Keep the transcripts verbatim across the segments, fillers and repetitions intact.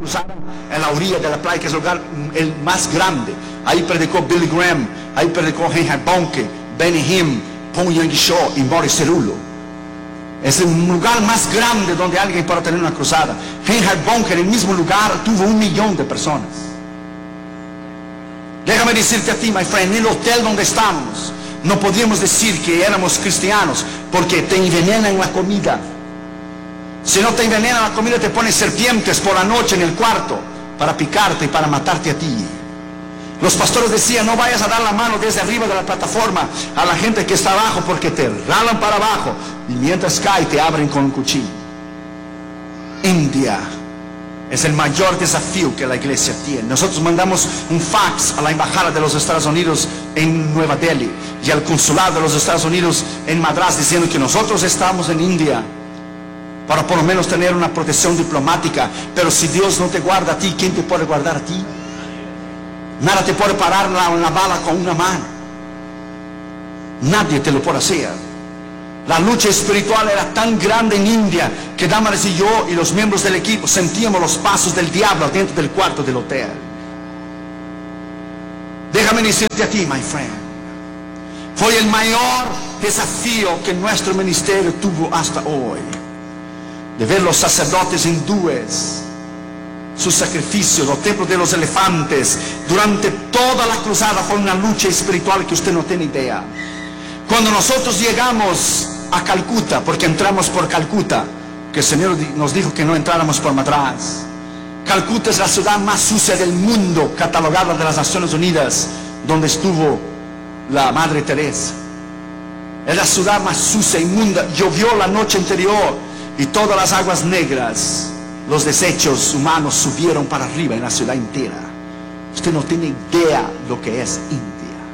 cruzada en la orilla de la playa, que es el lugar el más grande. Ahí predicó Billy Graham, ahí predicó Reinhard Bonnke, Benny Hinn, Paul Yonggi Cho y Morris Cerullo. Es el lugar más grande donde alguien puede tener una cruzada. Reinhard Bonnke en el mismo lugar tuvo un millón de personas. Déjame decirte a ti, my friend, en el hotel donde estábamos, no podíamos decir que éramos cristianos porque te envenenan la comida. Si no te envenenan la comida, te ponen serpientes por la noche en el cuarto para picarte y para matarte a ti. Los pastores decían, no vayas a dar la mano desde arriba de la plataforma a la gente que está abajo porque te ralan para abajo y mientras cae te abren con un cuchillo. India es el mayor desafío que la iglesia tiene. Nosotros mandamos un fax a la embajada de los Estados Unidos en Nueva Delhi y al consulado de los Estados Unidos en Madras diciendo que nosotros estamos en India para por lo menos tener una protección diplomática. Pero si Dios no te guarda a ti, ¿quién te puede guardar a ti? Nada te puede parar la, la bala con una mano. Nadie te lo puede hacer. La lucha espiritual era tan grande en India que Damaris y yo y los miembros del equipo sentíamos los pasos del diablo dentro del cuarto del hotel. Déjame decirte a ti, my friend, fue el mayor desafío que nuestro ministerio tuvo hasta hoy, de ver los sacerdotes hindúes, sus sacrificios, los templos de los elefantes. Durante toda la cruzada fue una lucha espiritual que usted no tiene idea. Cuando nosotros llegamos a Calcuta, porque entramos por Calcuta, que el Señor nos dijo que no entráramos por Madras. Calcuta es la ciudad más sucia del mundo, catalogada de las Naciones Unidas, donde estuvo la Madre Teresa. Es la ciudad más sucia, inmunda. Llovió la noche anterior y todas las aguas negras, los desechos humanos subieron para arriba en la ciudad entera. Usted no tiene idea lo que es India.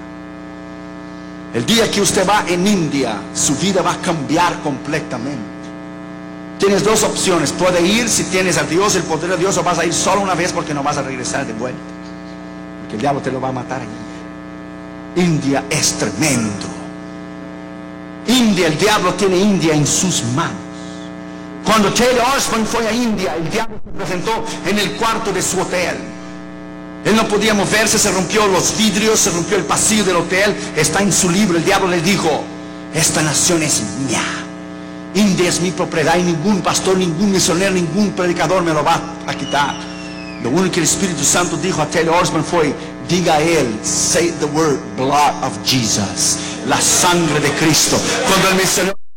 El día que usted va en India, su vida va a cambiar completamente. Tienes dos opciones: puede ir si tienes a Dios, el poder de Dios, o vas a ir solo una vez porque no vas a regresar de vuelta, porque el diablo te lo va a matar allí. India es tremendo. India, el diablo tiene India en sus manos. Cuando Taylor Osborne fue a India, el diablo se presentó en el cuarto de su hotel. Él no podía moverse, se rompió los vidrios, se rompió el pasillo del hotel. Está en su libro. El diablo le dijo: esta nación es mía. India es mi propiedad y ningún pastor, ningún misionero, ningún predicador me lo va a quitar. Lo único que el Espíritu Santo dijo a Taylor Osborne fue: diga a él, say the word, blood of Jesus, la sangre de Cristo. Cuando el misionero